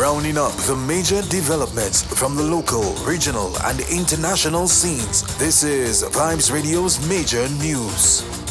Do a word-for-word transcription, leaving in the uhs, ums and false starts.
rounding up the major developments from the local, regional, and international scenes. This is Vibes Radio's Major News.